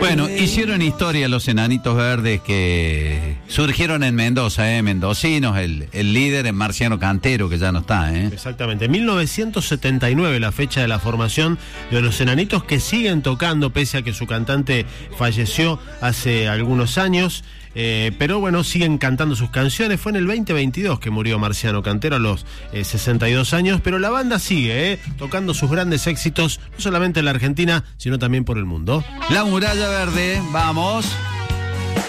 Bueno, hicieron historia los Enanitos Verdes que surgieron en Mendoza, mendocinos, el líder es Marciano Cantero, que ya no está. Exactamente, 1979 la fecha de la formación de los Enanitos, que siguen tocando pese a que su cantante falleció hace algunos años. Pero bueno, siguen cantando sus canciones. Fue en el 2022 que murió Marciano Cantero a los 62 años, pero la banda sigue tocando sus grandes éxitos, no solamente en la Argentina, sino también por el mundo. La Muralla Verde, vamos.